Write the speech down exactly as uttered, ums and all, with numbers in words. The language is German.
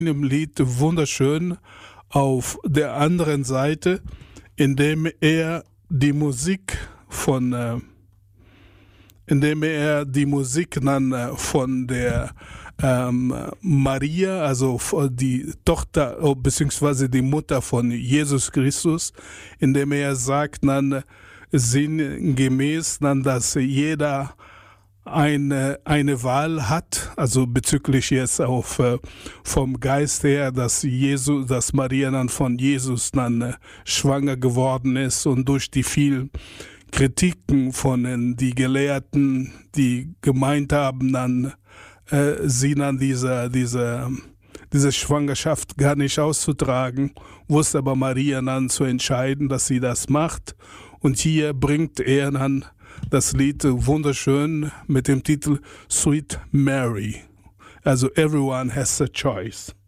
im Lied wunderschön auf der anderen Seite, indem er die Musik von, äh, indem er die Musik dann äh, von der ähm, Maria, also die Tochter bzw. die Mutter von Jesus Christus, indem er sagt dann sinngemäß dann, dass jeder eine, eine Wahl hat, also bezüglich jetzt auf äh, vom Geist her, dass Jesus, dass Maria dann von Jesus dann äh, schwanger geworden ist und durch die vielen Kritiken von den die Gelehrten, die gemeint haben, dann äh, sie dann diese, diese, diese Schwangerschaft gar nicht auszutragen, wusste aber Maria dann zu entscheiden, dass sie das macht. Und hier bringt er dann das Lied wunderschön mit dem Titel Sweet Mary. Also everyone has a choice.